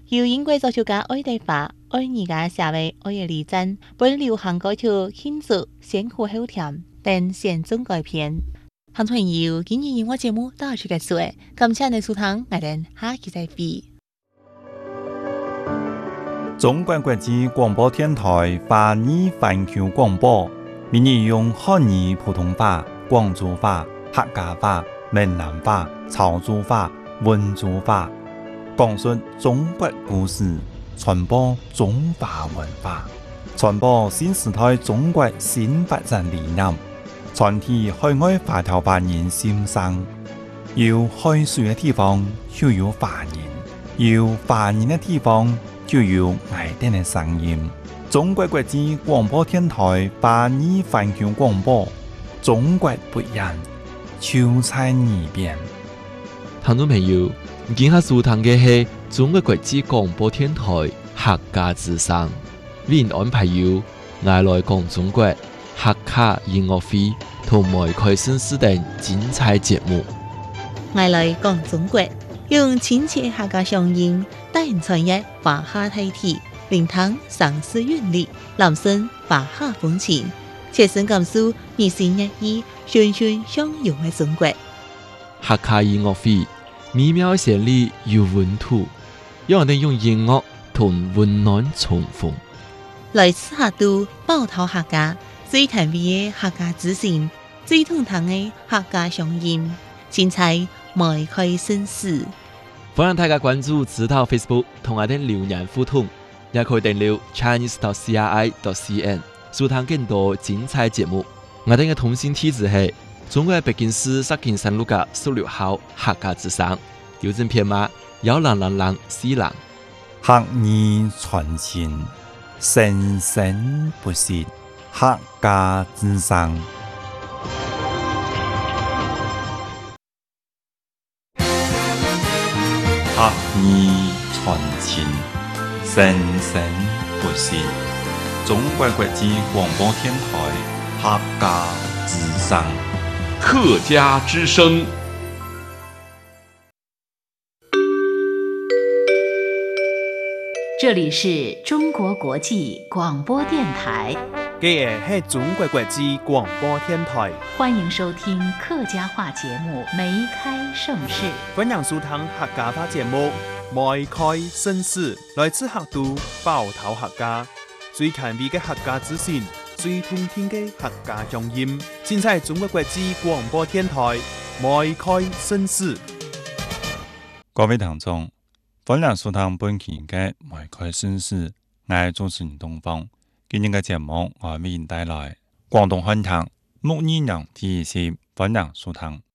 由英國作曲家愛德華愛爾家寫為《愛的禮讚》，本流行歌曲慶祝先苦後甜等旋中改編。聽眾朋友，今日音樂節目到此結束，感謝你收聽，我哋下期再會。 中國國際廣播電台華語環球廣播，每日用漢語普通話、廣州話、客家話、閩南話、潮州話、溫州話，講述中國故事，傳播中華文化，傳播新時代中國新發展理念，傳遞海外華僑華人心聲。有海水嘅地方就有華人，有華人嘅地方就有愛哋嘅聲音。中國國際廣播電台華語環球廣播，中國不一樣，就在耳邊。 聽眾朋友，今下收聽嘅係中國國際廣播電台客家之聲，為您安排有愛來講中國客家音樂會同埋開盛事等精彩節目。 愛來講中國，用親切客家聲音帶人傳譯華夏大體，聆聽城市韻律，攬聲華夏風情，切身感受熱情熱意、循循相融嘅中國。 客家音樂會美妙旋律有溫度，讓我哋用音樂同溫暖重逢。 來自客都寶島客家最甜美嘅客家之聲，最通透嘅客家聲音，精彩邁開盛事。 歡迎大家關注指導 Facebook 同我哋留言互動，也可以訂閱 chinese.cri.cn 收聽更多精彩節目。我哋嘅通訊地址係中國北京市石景山路嘅16號客家之聲，郵政編碼10004 客語傳情，生生不息，客家之聲。客語傳情，生生不息。中國國際廣播電台客家之聲。 客家之聲。 這裡是中國國際廣播電台。 這是中國國際廣播電台。 歡迎收聽客家話節目《梅開盛世》。 歡迎收聽客家話節目《梅開盛世》，來自客都寶島客家，最甜美嘅客家之聲，最動聽嘅客家聲音，盡在中國國際廣播電台《梅開盛世》。 各位聽眾，歡迎收聽本期嘅《梅開盛世》，我係主持人東方。今日嘅節目我為您帶來廣東話聽，木耳娘第一集，歡迎收聽。